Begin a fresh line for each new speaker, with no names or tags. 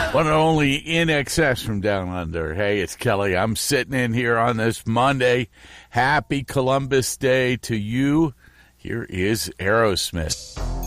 One and only In Excess from Down Under. Hey, it's Kelly. I'm sitting in here on this Monday. Happy Columbus Day to you. Here is Aerosmith.